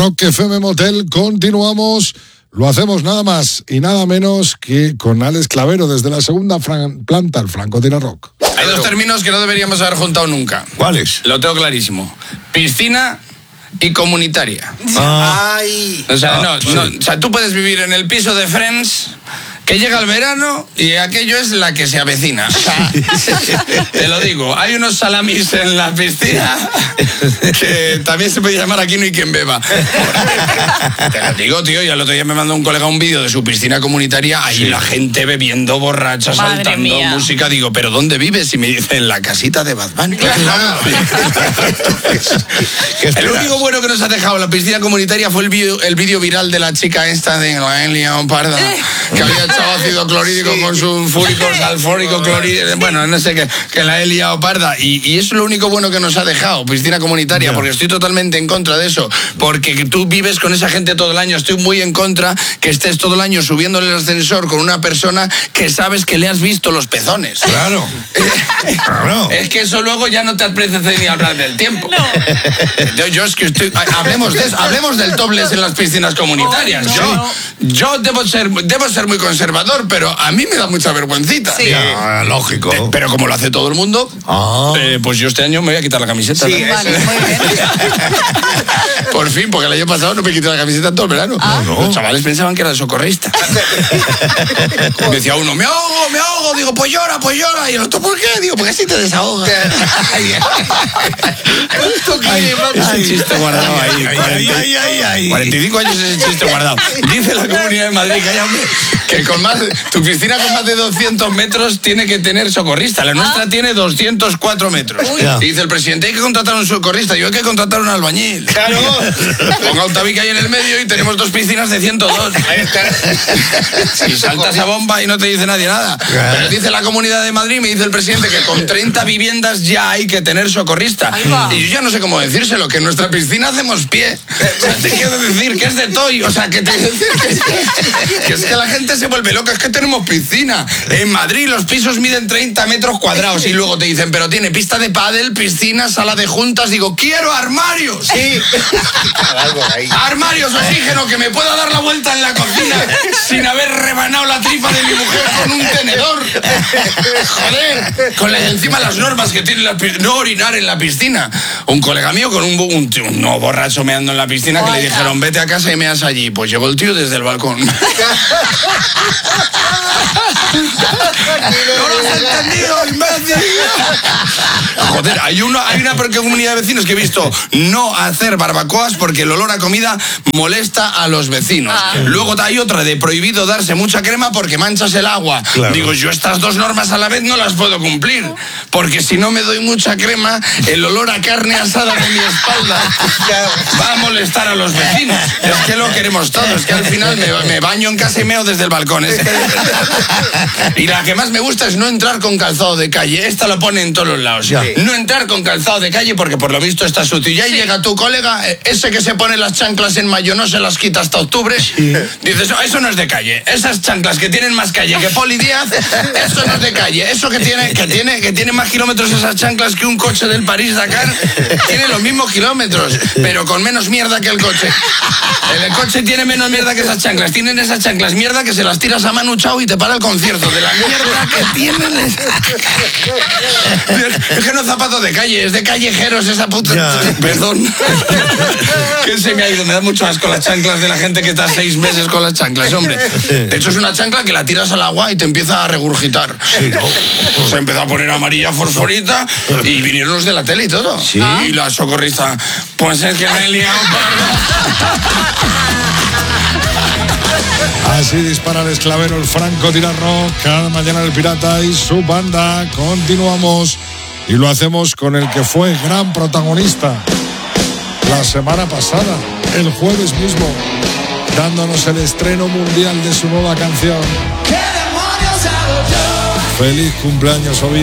Rock FM Motel, continuamos. Lo hacemos nada más y nada menos que con Alex Clavero desde la segunda planta, el Francotirador Rock. Hay dos términos que no deberíamos haber juntado nunca. ¿Cuáles? Lo tengo clarísimo. Piscina y comunitaria. Ay. O sea, o sea, tú puedes vivir en el piso de Friends, que llega el verano y aquello es la que se avecina. O sea, te lo digo, hay unos salamis en la piscina que también se puede llamar aquí no hay quien beba. Te lo digo, tío, y el otro día me mandó un colega un vídeo de su piscina comunitaria, ahí la gente bebiendo, borracha, saltando, música. Digo, ¿pero dónde vives? Y me dice, en la casita de Bad Bunny. El único bueno que nos ha dejado la piscina comunitaria fue el vídeo viral de la chica esta de la Elia Parda, que había echado ácido clorhídrico con sulfúrico, salfórico, clorhídrico, bueno, no sé qué, que la he liado parda. Y eso es lo único bueno que nos ha dejado, piscina comunitaria, porque estoy totalmente en contra de eso, porque tú vives con esa gente todo el año. Estoy muy en contra que estés todo el año subiéndole el ascensor con una persona que sabes que le has visto los pezones. Claro. Claro. Es que eso luego ya no te apetece ni hablar del tiempo. No. Yo es que hablemos de eso, hablemos del topless en las piscinas comunitarias. Yo debo ser muy conservador, pero a mí me da mucha vergüencita. Sí. Lógico. Pero como lo hace todo el mundo, pues yo este año me voy a quitar la camiseta. Sí, vale, muy bien. Por fin, porque el año pasado no me quité la camiseta todo el verano. Los chavales pensaban que era el socorrista. Me decía uno, me ahogo. Digo, pues llora. Y el otro, ¿por qué? Digo, porque así te desahogas. Ese chiste guardado ahí. 45 años ese chiste guardado. Dice la Comunidad de Madrid que tu piscina con más de 200 metros tiene que tener socorrista. La nuestra tiene 204 metros. Y dice el presidente, hay que contratar un socorrista. Yo hay que contratar un albañil. Claro. Ponga un tabique ahí en el medio y tenemos 2 piscinas de 102. Ahí está. Y salta esa bomba y no te dice nadie nada. Pero dice la Comunidad de Madrid, me dice el presidente que con 30 viviendas ya hay que tener socorrista. Y yo ya no sé cómo decírselo, que en nuestra piscina hacemos pie. O sea, te quiero decir que es de toy. O sea, que es que la gente se vuelve loca. Es que tenemos piscina. En Madrid los pisos miden 30 metros cuadrados y luego te dicen, pero tiene pista de pádel, piscina, sala de juntas. Digo, quiero armarios. Sí. Armarios, oxígeno, que me pueda dar la vuelta en la cocina sin haber rebanado la tripa de mi mujer con un tenedor. Joder, con encima las normas que tiene no orinar en la piscina. Un colega mío con un borracho meando en la piscina, que le dijeron, vete a casa y meas allí. Pues llegó el tío desde el balcón. No lo has entendido, imbécil. Joder, hay una comunidad de vecinos que he visto no hacer barbacoas porque el olor a comida molesta a los vecinos. Luego hay otra de prohibido darse mucha crema porque manchas el agua. Claro. Digo, yo estas 2 normas a la vez no las puedo cumplir, porque si no me doy mucha crema, el olor a carne asada de mi espalda va a molestar a los vecinos. Es que lo queremos todos, es que al final me baño en casa y meo desde el balcón. Y la que más me gusta es no entrar con calzado de calle. Esta lo pone en todos los lados. Sí. No entrar con calzado de calle porque por lo visto está sucio. Y ahí llega tu colega, ese que se pone las chanclas en mayo, no se las quita hasta octubre. Sí. Dices, eso no es de calle. Esas chanclas que tienen más calle que Poli Díaz, eso no es de calle. Eso que tiene más kilómetros esas chanclas que un coche del París-Dakar, tiene los mismos kilómetros, pero con menos mierda que el coche. El coche tiene menos mierda que esas chanclas. Tienen esas chanclas mierda que se las tiras a Manu Chao y te para el concierto de la mierda que tienen. Es que no es zapato de calle, es de callejeros esa puta. Perdón. Que se me ha ido. Me da mucho asco las chanclas de la gente que está 6 meses con las chanclas, hombre. De hecho es una chancla que la tiras al agua y te empieza a regurgitar. Sí, ¿no? Se empezó a poner amarilla fosforita y vinieron los de la tele y todo. Sí. Y la socorrista, pues es que me he liado. Así dispara el Clavero, el Francotirador, cada mañana el Pirata y su banda. Continuamos y lo hacemos con el que fue gran protagonista la semana pasada, el jueves mismo, dándonos el estreno mundial de su nueva canción. ¡Feliz cumpleaños, Obi!